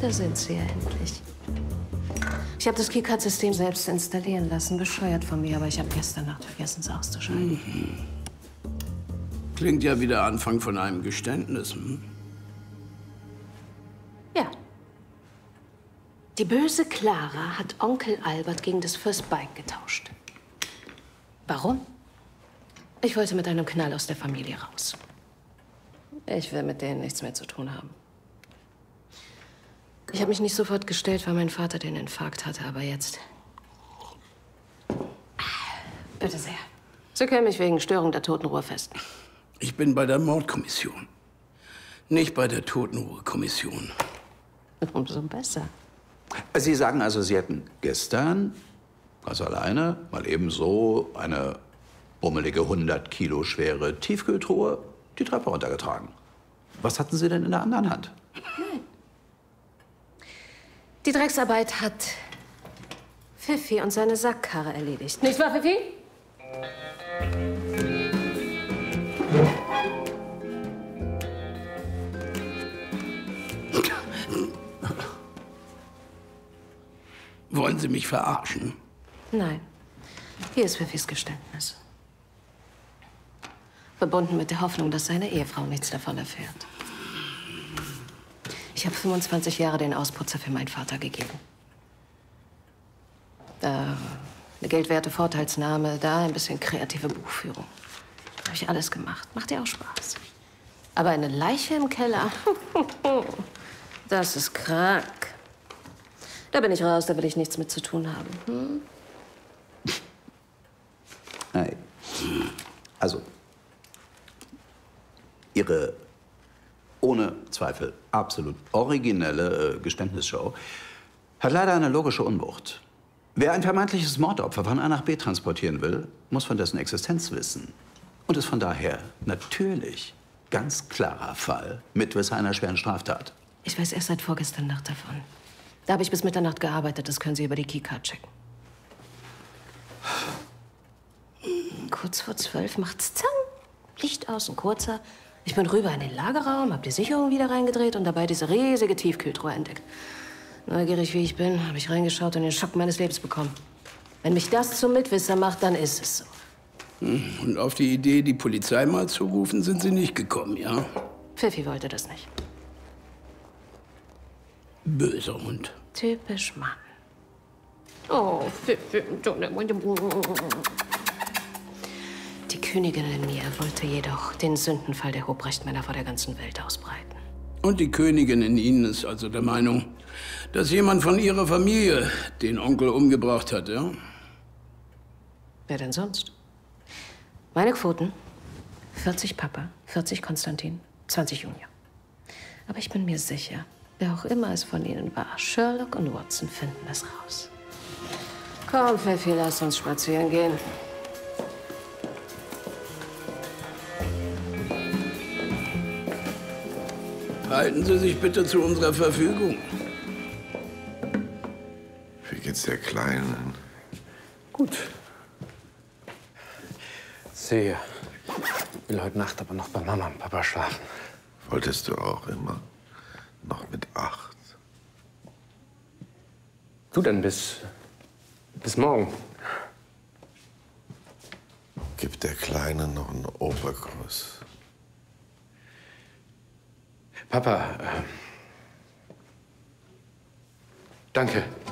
da sind Sie ja endlich. Ich habe das Keycard-System selbst installieren lassen. Bescheuert von mir, aber ich habe gestern Nacht vergessen, es auszuschalten. Klingt ja wie der Anfang von einem Geständnis, hm? Ja. Die böse Clara hat Onkel Albert gegen das First Bike getauscht. Warum? Ich wollte mit einem Knall aus der Familie raus. Ich will mit denen nichts mehr zu tun haben. Ich habe mich nicht sofort gestellt, weil mein Vater den Infarkt hatte, aber jetzt... Bitte sehr. Sie können mich wegen Störung der Totenruhe festnehmen. Ich bin bei der Mordkommission, nicht bei der Totenruhekommission. Umso besser. Sie sagen also, Sie hätten gestern, ganz alleine, mal ebenso eine bummelige 100 Kilo schwere Tiefkühltruhe die Treppe runtergetragen. Was hatten Sie denn in der anderen Hand? Nein. Die Drecksarbeit hat Pfiffi und seine Sackkarre erledigt. Nicht wahr, Pfiffi? Wollen Sie mich verarschen? Nein. Hier ist Pfiffis Geständnis. Verbunden mit der Hoffnung, dass seine Ehefrau nichts davon erfährt. Ich habe 25 Jahre den Ausputzer für meinen Vater gegeben. Da eine geldwerte Vorteilsnahme, da ein bisschen kreative Buchführung. Habe ich alles gemacht. Macht ja auch Spaß. Aber eine Leiche im Keller, das ist krank. Da bin ich raus, da will ich nichts mit zu tun haben. Hm? Nein. Also, Ihre ohne Zweifel absolut originelle Geständnisshow hat leider eine logische Unwucht. Wer ein vermeintliches Mordopfer von A nach B transportieren will, muss von dessen Existenz wissen. Und ist von daher natürlich ganz klarer Fall Mitwisser einer schweren Straftat. Ich weiß erst seit vorgestern Nacht davon. Da habe ich bis Mitternacht gearbeitet. Das können Sie über die Keycard checken. Kurz vor 12 macht's zang. Licht aus, ein kurzer. Ich bin rüber in den Lagerraum, habe die Sicherung wieder reingedreht und dabei diese riesige Tiefkühltruhe entdeckt. Neugierig wie ich bin, habe ich reingeschaut und den Schock meines Lebens bekommen. Wenn mich das zum Mitwisser macht, dann ist es so. Und auf die Idee, die Polizei mal zu rufen, sind Sie nicht gekommen, ja? Pfiffi wollte das nicht. Böser Hund. Typisch Mann. Oh, Pfiffi. Die Königin in mir wollte jedoch den Sündenfall der Hobrecht-Männer vor der ganzen Welt ausbreiten. Und die Königin in Ihnen ist also der Meinung, dass jemand von Ihrer Familie den Onkel umgebracht hat, ja? Wer denn sonst? Meine Quoten: 40 Papa, 40 Konstantin, 20 Junior. Aber ich bin mir sicher, wer auch immer es von ihnen war, Sherlock und Watson finden es raus. Komm, Pfiffi, lass uns spazieren gehen. Halten Sie sich bitte zu unserer Verfügung. Wie geht's der Kleinen? Gut. Sehe, will heute Nacht aber noch bei Mama und Papa schlafen. Wolltest du auch immer? Noch mit 8? Du dann bis morgen. Gib der Kleinen noch einen Oberkuss. Papa, danke.